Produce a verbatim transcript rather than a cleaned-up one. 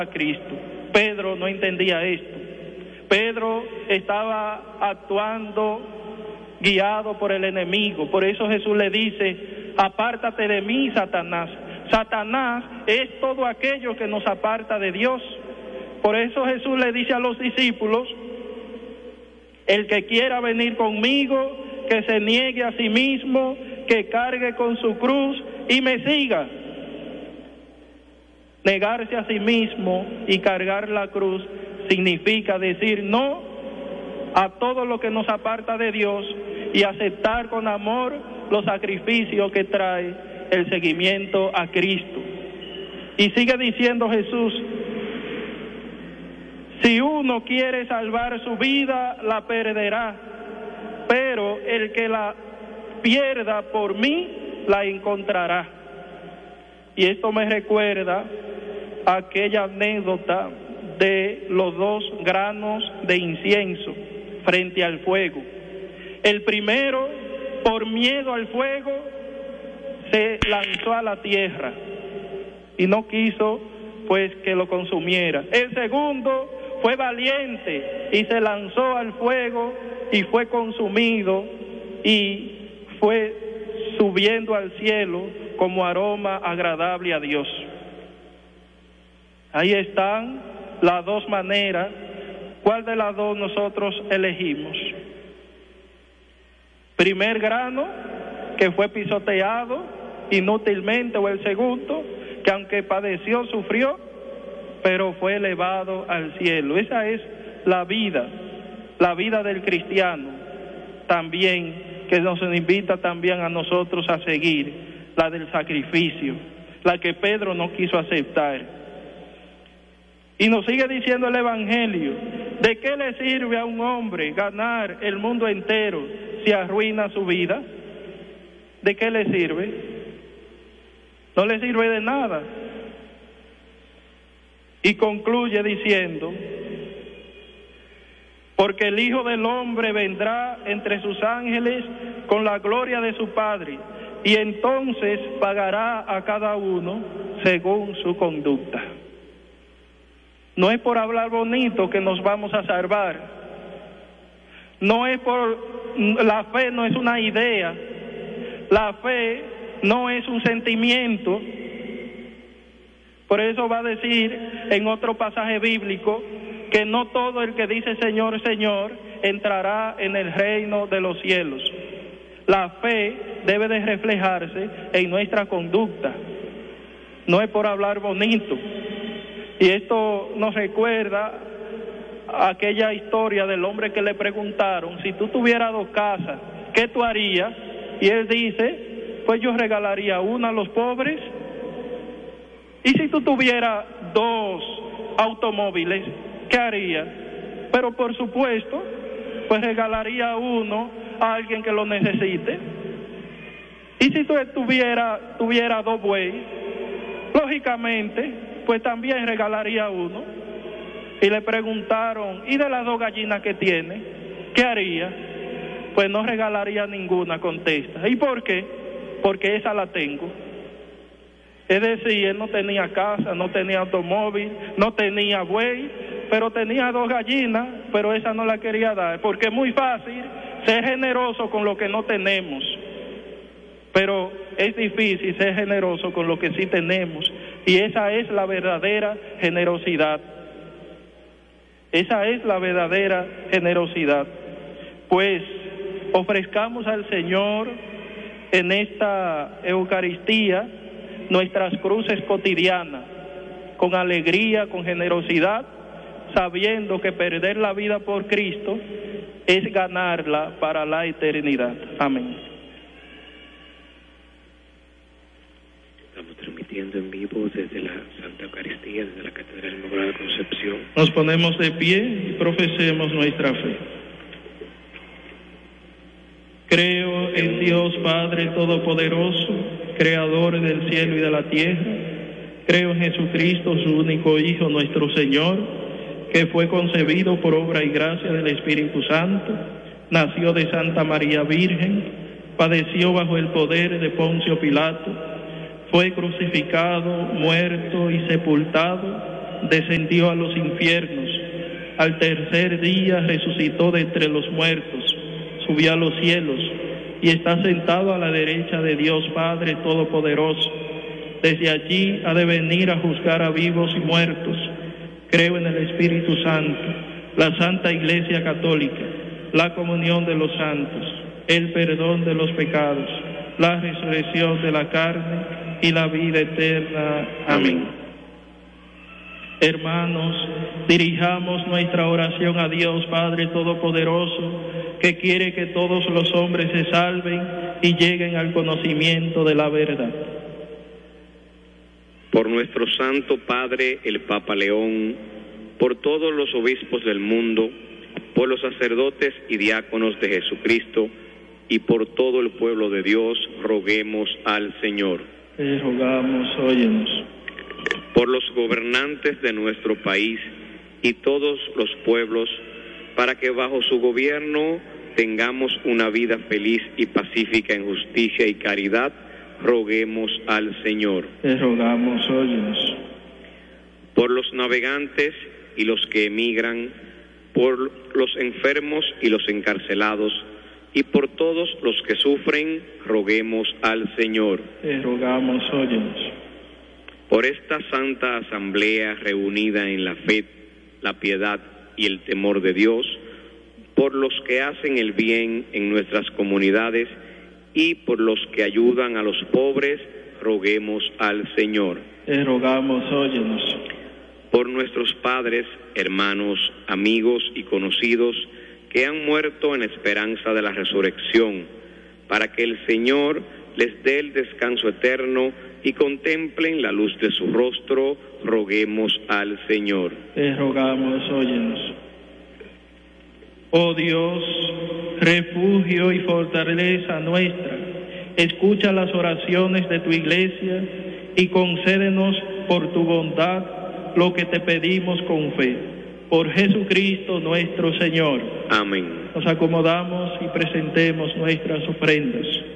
a Cristo. Pedro no entendía esto. Pedro estaba actuando guiado por el enemigo. Por eso Jesús le dice: apártate de mí, Satanás. Satanás es todo aquello que nos aparta de Dios. Por eso Jesús le dice a los discípulos: el que quiera venir conmigo, que se niegue a sí mismo, que cargue con su cruz y me siga. Negarse a sí mismo y cargar la cruz significa decir no a todo lo que nos aparta de Dios y aceptar con amor los sacrificios que trae el seguimiento a Cristo. Y sigue diciendo Jesús: si uno quiere salvar su vida, la perderá, pero el que la pierda por mí, la encontrará. Y esto me recuerda aquella anécdota de los dos granos de incienso frente al fuego. El primero, por miedo al fuego, se lanzó a la tierra y no quiso pues que lo consumiera. El segundo fue valiente y se lanzó al fuego y fue consumido y fue subiendo al cielo como aroma agradable a Dios. Ahí están las dos maneras. ¿Cuál de las dos nosotros elegimos? Primer grano, que fue pisoteado inútilmente, o el segundo, que aunque padeció, sufrió, pero fue elevado al cielo. Esa es la vida, la vida del cristiano, también, que nos invita también a nosotros a seguir, la del sacrificio, la que Pedro no quiso aceptar. Y nos sigue diciendo el Evangelio: ¿de qué le sirve a un hombre ganar el mundo entero si arruina su vida? ¿De qué le sirve? No le sirve de nada. Y concluye diciendo: porque el Hijo del Hombre vendrá entre sus ángeles con la gloria de su Padre, y entonces pagará a cada uno según su conducta. No es por hablar bonito que nos vamos a salvar. No es por... La fe no es una idea. La fe no es un sentimiento. Por eso va a decir en otro pasaje bíblico que no todo el que dice Señor, Señor, entrará en el reino de los cielos. La fe debe de reflejarse en nuestra conducta. No es por hablar bonito. Y esto nos recuerda aquella historia del hombre que le preguntaron: si tú tuvieras dos casas, ¿qué tú harías? Y él dice: pues yo regalaría una a los pobres. Y si tú tuvieras dos automóviles, ¿qué harías? Pero por supuesto, pues regalaría uno a alguien que lo necesite. Y si tú tuviera, tuviera dos bueyes, lógicamente, pues también regalaría uno. Y le preguntaron: ¿y de las dos gallinas que tiene, qué haría? Pues no regalaría ninguna, contesta. ¿Y por qué? Porque esa la tengo. Es decir, él no tenía casa, no tenía automóvil, no tenía buey, pero tenía dos gallinas, pero esa no la quería dar, porque es muy fácil ser generoso con lo que no tenemos, pero es difícil ser generoso con lo que sí tenemos, y esa es la verdadera generosidad. Esa es la verdadera generosidad. Pues ofrezcamos al Señor en esta Eucaristía nuestras cruces cotidianas, con alegría, con generosidad, sabiendo que perder la vida por Cristo es ganarla para la eternidad. Amén. Estamos transmitiendo en vivo desde la Santa Eucaristía, desde la Catedral Inmaculada Concepción. Nos ponemos de pie y profesemos nuestra fe. Creo en Dios Padre Todopoderoso, Creador del cielo y de la tierra. Creo en Jesucristo, su único Hijo, nuestro Señor, que fue concebido por obra y gracia del Espíritu Santo, nació de Santa María Virgen, padeció bajo el poder de Poncio Pilato, fue crucificado, muerto y sepultado, descendió a los infiernos, al tercer día resucitó de entre los muertos, subió a los cielos y está sentado a la derecha de Dios Padre Todopoderoso. Desde allí ha de venir a juzgar a vivos y muertos. Creo en el Espíritu Santo, la Santa Iglesia Católica, la comunión de los santos, el perdón de los pecados, la resurrección de la carne y la vida eterna. Amén. Hermanos, dirijamos nuestra oración a Dios Padre Todopoderoso, que quiere que todos los hombres se salven y lleguen al conocimiento de la verdad. Por nuestro Santo Padre, el Papa León, por todos los obispos del mundo, por los sacerdotes y diáconos de Jesucristo, y por todo el pueblo de Dios, roguemos al Señor. Te rogamos, óyenos. Por los gobernantes de nuestro país y todos los pueblos, para que bajo su gobierno tengamos una vida feliz y pacífica en justicia y caridad, roguemos al Señor. Te rogamos, óyenos. Por los navegantes y los que emigran, por los enfermos y los encarcelados, y por todos los que sufren, roguemos al Señor. Te rogamos, óyenos. Por esta santa asamblea reunida en la fe, la piedad y el temor de Dios, por los que hacen el bien en nuestras comunidades y por los que ayudan a los pobres, roguemos al Señor. Te rogamos, óyenos. Por nuestros padres, hermanos, amigos y conocidos que han muerto en esperanza de la resurrección, para que el Señor les dé el descanso eterno y contemplen la luz de su rostro, roguemos al Señor. Te rogamos, óyenos. Oh Dios, refugio y fortaleza nuestra, escucha las oraciones de tu iglesia y concédenos por tu bondad lo que te pedimos con fe. Por Jesucristo nuestro Señor. Amén. Nos acomodamos y presentemos nuestras ofrendas.